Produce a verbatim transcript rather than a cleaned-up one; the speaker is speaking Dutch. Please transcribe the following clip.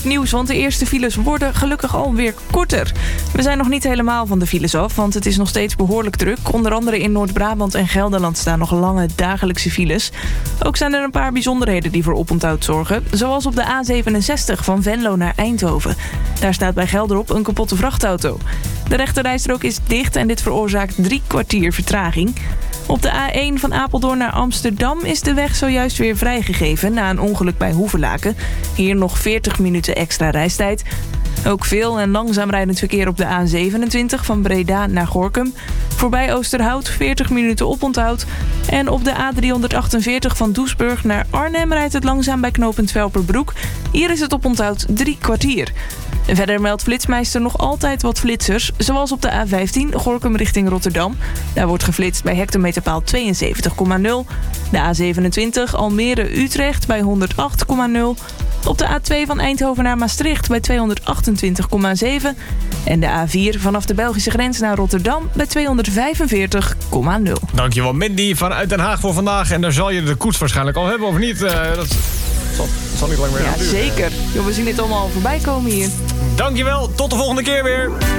nieuws, want de eerste files worden gelukkig alweer korter. We zijn nog niet helemaal van de files af, want het is nog steeds behoorlijk druk. Onder andere in Noord-Brabant en Gelderland staan nog lange dagelijkse files. Ook zijn er een paar bijzonderheden die voor oponthoud zorgen. Zoals op de A zevenenzestig van Venlo naar Eindhoven. Daar staat bij Gelderop een kapotte vrachtauto. De rechterrijstrook is dicht en dit veroorzaakt drie kwartier vertraging. Op de A één van Apeldoorn naar Amsterdam is de weg zojuist weer vrijgegeven na een ongeluk bij Hoevelaken. Hier nog veertig minuten extra reistijd. Ook veel en langzaam rijdend verkeer op de A zevenentwintig van Breda naar Gorinchem. Voorbij Oosterhout veertig minuten oponthoud. En op de A driehonderdachtenveertig van Doesburg naar Arnhem rijdt het langzaam bij knooppunt Velperbroek. Hier is het oponthoud drie kwartier. Verder meldt Flitsmeister nog altijd wat flitsers, zoals op de A vijftien Gorinchem richting Rotterdam. Daar wordt geflitst bij hectometerpaal tweeënzeventig komma nul. De A zevenentwintig Almere-Utrecht bij honderdacht komma nul. Op de A twee van Eindhoven naar Maastricht bij tweehonderdachtentwintig komma zeven. En de A vier vanaf de Belgische grens naar Rotterdam bij tweehonderdvijfenveertig komma nul. Dankjewel Mandy vanuit Den Haag voor vandaag. En daar zal je de koets waarschijnlijk al hebben, of niet? Uh, dat zal, zal niet lang meer Ja, duren. zeker. Jo, we zien dit allemaal voorbij komen hier. Dankjewel, tot de volgende keer weer.